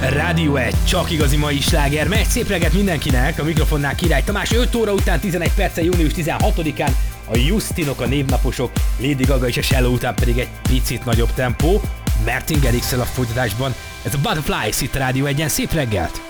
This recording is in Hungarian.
Rádió 1, csak igazi mai sláger. Megy, szép reggelt mindenkinek, a mikrofonnál Király Tamás. 5 óra után 11 perccel június 16-án a Justinok, a névnaposok, Lady Gaga és a Shallow után pedig egy picit nagyobb tempó. Martin Garrix-el a folytatásban. Ez a Butterflies itt a Rádió 1-en. Szép reggelt!